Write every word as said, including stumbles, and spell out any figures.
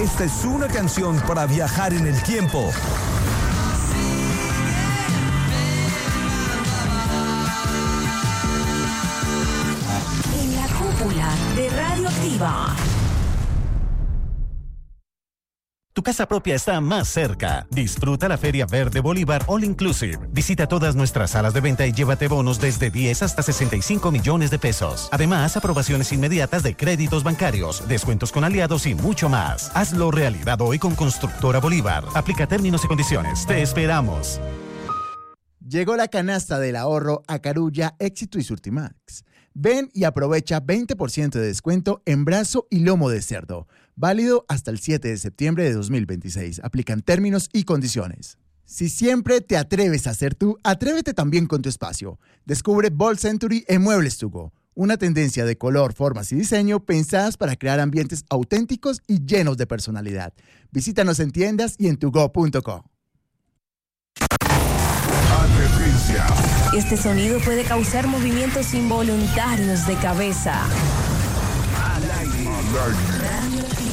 esta es una canción para viajar en el tiempo. En la cúpula de Radioactiva. Tu casa propia está más cerca. Disfruta la Feria Verde Bolívar All Inclusive. Visita todas nuestras salas de venta y llévate bonos desde diez hasta sesenta y cinco millones de pesos. Además, aprobaciones inmediatas de créditos bancarios, descuentos con aliados y mucho más. Hazlo realidad hoy con Constructora Bolívar. Aplica términos y condiciones. Te esperamos. Llegó la canasta del ahorro a Carulla, Éxito y Surtimax. Ven y aprovecha veinte por ciento de descuento en brazo y lomo de cerdo. Válido hasta el siete de septiembre de dos mil veintiséis. Aplican términos y condiciones. Si siempre te atreves a ser tú, atrévete también con tu espacio. Descubre Bold Century en Muebles To Go. Una tendencia de color, formas y diseño pensadas para crear ambientes auténticos y llenos de personalidad. Visítanos en tiendas y en tugo punto co. Este sonido puede causar movimientos involuntarios de cabeza. Al aire. Al aire.